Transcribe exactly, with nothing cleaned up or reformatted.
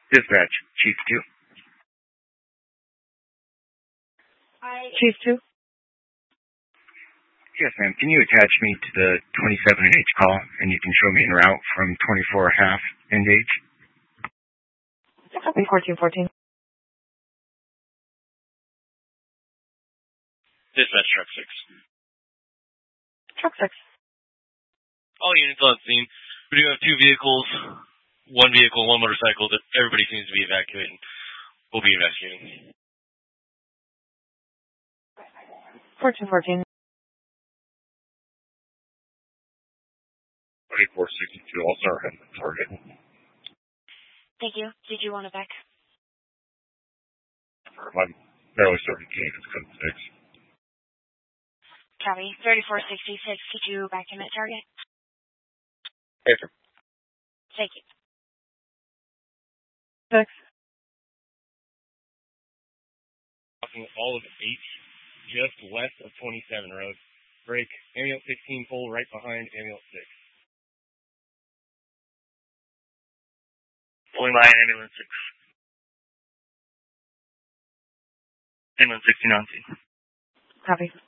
Dispatch, Chief two. Hi. Chief two? Yes, ma'am. Can you attach me to the twenty-seven H call, and you can show me en route from twenty-four half engage? Copy fourteen fourteen. Dispatch, truck six. Truck six. All units on scene. We do have two vehicles, one vehicle, one motorcycle that everybody seems to be evacuating. We'll be evacuating. fourteen fourteen. twenty-four sixty-two, also our head target. Thank you. Did you want it back? I'm barely starting to it's code six. Copy. thirty-four sixty-six, could you back in at target? Yes, sir. Thank you. Six. Talking all of eight, just west of twenty-seven road. Break, ambulance sixteen pull right behind ambulance six. Pulling by ambulance six. Ambulance sixteen on scene. Copy.